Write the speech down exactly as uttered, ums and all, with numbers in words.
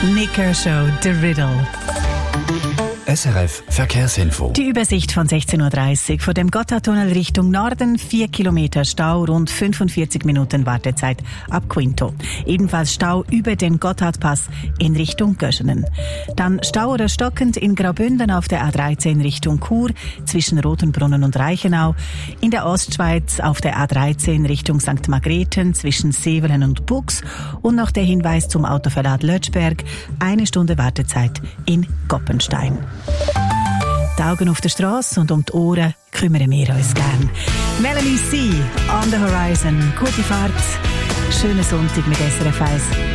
Nick Kershaw, The Riddle. S R F Verkehrsinfo. Die Übersicht von sechzehn Uhr dreißig. Vor dem Gotthardtunnel Richtung Norden vier Kilometer Stau, rund fünfundvierzig Minuten Wartezeit ab Quinto. Ebenfalls Stau über den Gotthardpass in Richtung Göschenen. Dann Stau oder stockend in Graubünden auf der A dreizehn Richtung Chur zwischen Rotenbrunnen und Reichenau. In der Ostschweiz auf der A dreizehn Richtung Sankt Margrethen zwischen Sevelen und Bux. Und noch der Hinweis zum Autoverlad Lötschberg. Eine Stunde Wartezeit in Goppenstein. Die Augen auf der Straße und um die Ohren kümmern wir uns gern. Melanie C. On the Horizon. Gute Fahrt. Schönen Sonntag mit S R F eins.